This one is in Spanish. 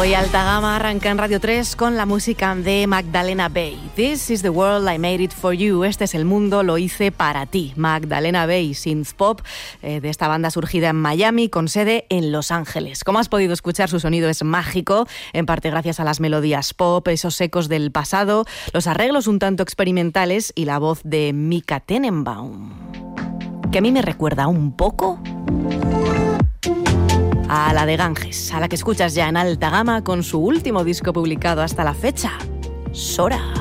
Hoy Alta Gama arranca en Radio 3 con la música de Magdalena Bay. This is the world, I made it for you. Este es el mundo, lo hice para ti. Magdalena Bay, synth pop de esta banda surgida en Miami con sede en Los Ángeles. Como has podido escuchar, su sonido es mágico, en parte gracias a las melodías pop, esos ecos del pasado, los arreglos un tanto experimentales y la voz de Mika Tenenbaum, que a mí me recuerda un poco a la de Ganges, a la que escuchas ya en Alta Gama con su último disco publicado hasta la fecha, Sora.